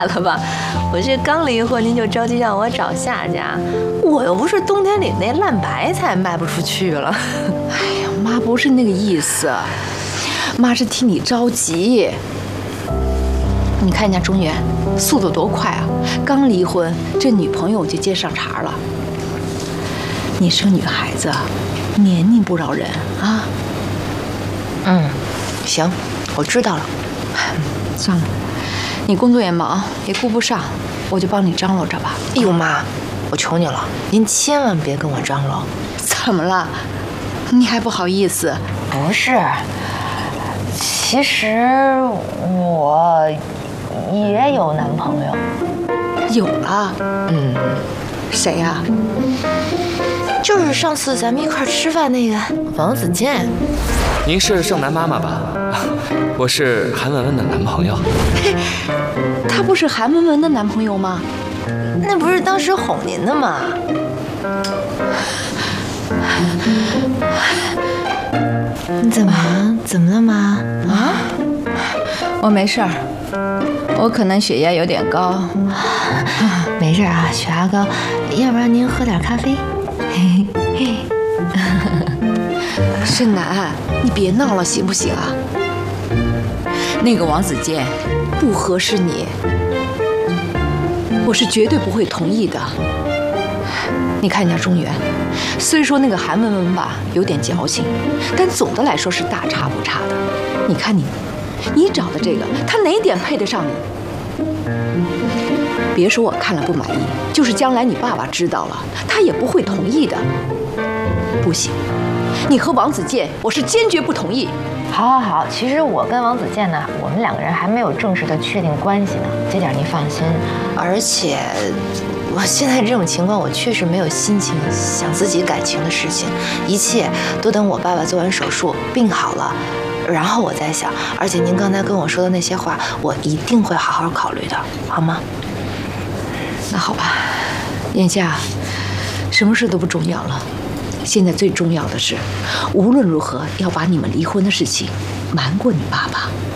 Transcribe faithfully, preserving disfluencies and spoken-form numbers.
了吧？我这刚离婚，您就着急让我找下家，我又不是冬天里那烂白菜卖不出去了。 哎呀，妈不是那个意思，妈是替你着急。你看人家中原速度多快啊，刚离婚，这女朋友就接上茬了。你是个女孩子，年龄不饶人啊。 嗯，行，我知道了。 算了。你工作也忙，也顾不上，我就帮你张罗着吧。 哎呦妈，我求你了，您千万别跟我张罗。 怎么了？你还不好意思？ 不是，其实我也有男朋友。 有了？ 嗯， 谁呀？ 就是上次咱们一块吃饭那个王子健。 您是盛楠妈妈吧？我是韩文文的男朋友。 他不是韩文文的男朋友吗？ 那不是当时哄您的吗？你怎么了？怎么了妈？啊？ 我没事儿，我可能血压有点高。 没事啊，血压高，要不然您喝点咖啡？嘿嘿。 盛楠，你别闹了，行不行啊？那个王子健不合适你，我是绝对不会同意的。你看人家中原，虽说那个韩文文吧有点矫情，但总的来说是大差不差的。你看你，你找的这个，他哪点配得上你？别说我看了不满意，就是将来你爸爸知道了，他也不会同意的。不行。你和王子健，我是坚决不同意。 好，好，好。其实我跟王子健呢，我们两个人还没有正式的确定关系呢，这点您放心。而且，我现在这种情况，我确实没有心情想自己感情的事情，一切都等我爸爸做完手术病好了，然后我再想。而且您刚才跟我说的那些话，我一定会好好考虑的，好吗？ 那好吧，眼下什么事都不重要了。现在最重要的是，无论如何要把你们离婚的事情瞒过你爸爸。